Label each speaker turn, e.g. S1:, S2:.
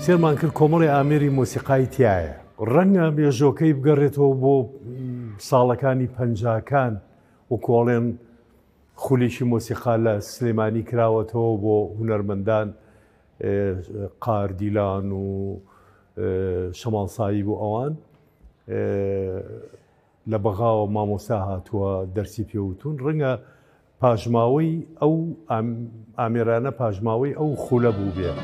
S1: سێرمان کرد کۆمەڵی ئامێری مۆسیقای تایە ڕەنگە بێژۆکەی بگەڕێتەوە بۆ ساڵەکانی پەنجاکان و کۆڵێن خولیشی مۆسیقا لە سلێمانی کراوەتەوە بۆ هونەرمەندان قاردیلان و شەماڵسایی بۆ ئەوان لە بەغاوە مامۆستا هاتووە دەرسی پێوتون ڕەنگە پاژماوەی ئەو ئامێرانە پاژماوەی ئەو خولە بوو بێ.